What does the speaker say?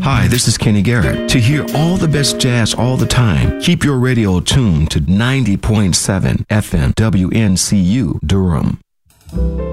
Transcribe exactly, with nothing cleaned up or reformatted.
Hi, this is Kenny Garrett. To hear all the best jazz all the time, keep your radio tuned to ninety point seven F M W N C U Durham.